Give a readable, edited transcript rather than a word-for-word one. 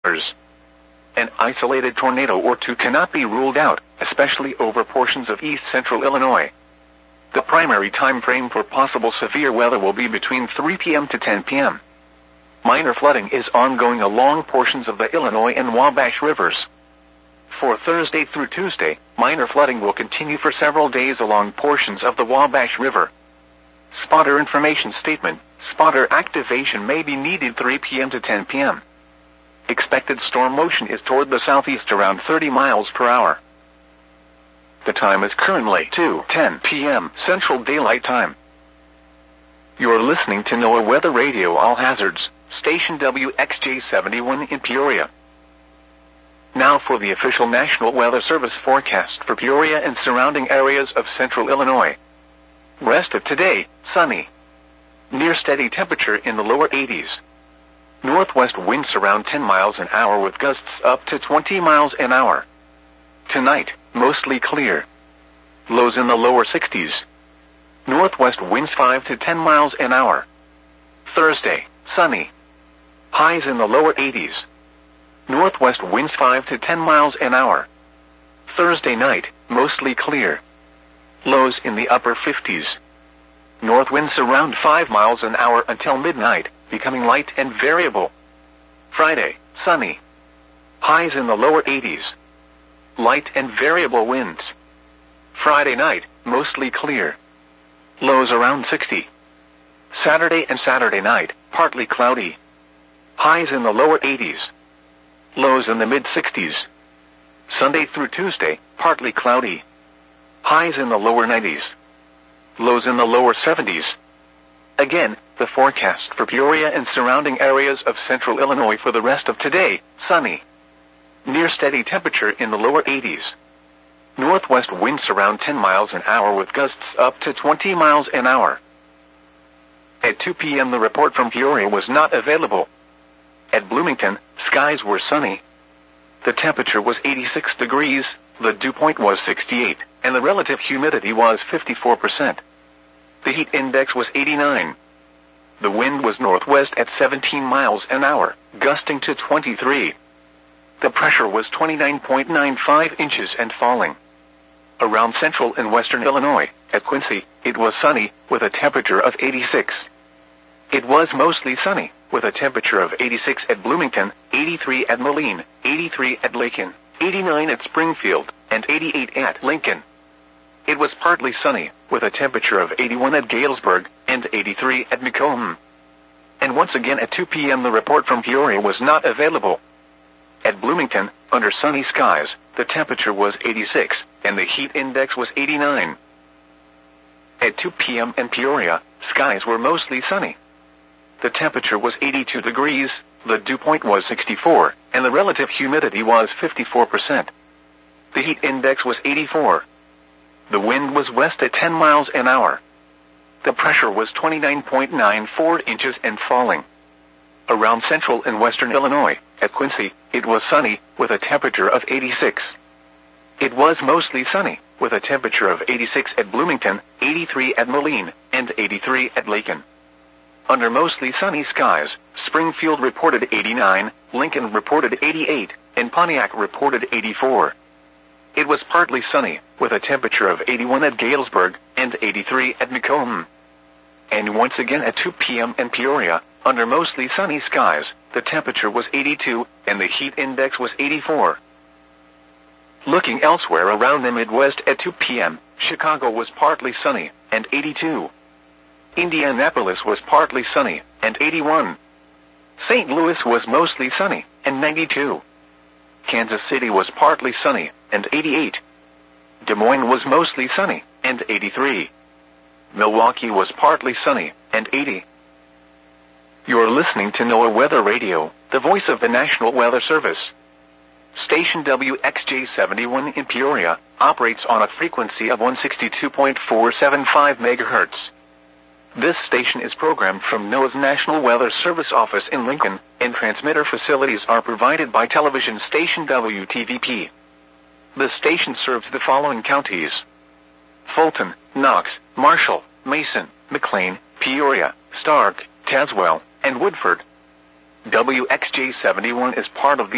An isolated tornado or two cannot be ruled out, especially over portions of east-central Illinois. The primary time frame for possible severe weather will be between 3 p.m. to 10 p.m. Minor flooding is ongoing along portions of the Illinois and Wabash rivers. For Thursday through Tuesday, minor flooding will continue for several days along portions of the Wabash River. Spotter information statement: spotter activation may be needed 3 p.m. to 10 p.m. Expected storm motion is toward the southeast around 30 miles per hour. The time is currently 2:10 p.m. Central Daylight Time. You're listening to NOAA Weather Radio All Hazards, station WXJ71 in Peoria. Now for the official National Weather Service forecast for Peoria and surrounding areas of central Illinois. Rest of today, sunny. Near steady temperature in the lower 80s. Northwest winds around 10 miles an hour with gusts up to 20 miles an hour. Tonight, mostly clear. Lows in the lower 60s. Northwest winds 5 to 10 miles an hour. Thursday, sunny. Highs in the lower 80s. Northwest winds 5 to 10 miles an hour. Thursday night, mostly clear. Lows in the upper 50s. North winds around 5 miles an hour until midnight, becoming light and variable. Friday, sunny. Highs in the lower 80s. Light and variable winds. Friday night, mostly clear. Lows around 60. Saturday and Saturday night, partly cloudy. Highs in the lower 80s. Lows in the mid-60s. Sunday through Tuesday, partly cloudy. Highs in the lower 90s. Lows in the lower 70s. Again, the forecast for Peoria and surrounding areas of central Illinois for the rest of today: sunny. Near steady temperature in the lower 80s. Northwest winds around 10 miles an hour with gusts up to 20 miles an hour. At 2 p.m. the report from Peoria was not available. At Bloomington, skies were sunny. The temperature was 86 degrees, the dew point was 68, and the relative humidity was 54%. The heat index was 89. The wind was northwest at 17 miles an hour, gusting to 23. The pressure was 29.95 inches and falling. Around central and western Illinois, at Quincy, it was sunny, with a temperature of 86. It was mostly sunny, with a temperature of 86 at Bloomington, 83 at Moline, 83 at Lakin, 89 at Springfield, and 88 at Lincoln. It was partly sunny, with a temperature of 81 at Galesburg, and 83 at Macomb. And once again at 2 p.m. the report from Peoria was not available. At Bloomington, under sunny skies, the temperature was 86, and the heat index was 89. At 2 p.m. in Peoria, skies were mostly sunny. The temperature was 82 degrees, the dew point was 64, and the relative humidity was 54%. The heat index was 84. The wind was west at 10 miles an hour. The pressure was 29.94 inches and falling. Around central and western Illinois, at Quincy, it was sunny, with a temperature of 86. It was mostly sunny, with a temperature of 86 at Bloomington, 83 at Moline, and 83 at Lakin. Under mostly sunny skies, Springfield reported 89, Lincoln reported 88, and Pontiac reported 84. It was partly sunny, with a temperature of 81 at Galesburg, and 83 at Macomb. And once again at 2 p.m. in Peoria, under mostly sunny skies, the temperature was 82, and the heat index was 84. Looking elsewhere around the Midwest at 2 p.m., Chicago was partly sunny, and 82. Indianapolis was partly sunny, and 81. St. Louis was mostly sunny, and 92. Kansas City was partly sunny, and 88. Des Moines was mostly sunny, and 83. Milwaukee was partly sunny, and 80. You're listening to NOAA Weather Radio, the voice of the National Weather Service. Station WXJ71 in Peoria operates on a frequency of 162.475 MHz. This station is programmed from NOAA's National Weather Service office in Lincoln, and transmitter facilities are provided by television station WTVP. The station serves the following counties: Fulton, Knox, Marshall, Mason, McLean, Peoria, Stark, Tazewell, and Woodford. WXJ71 is part of the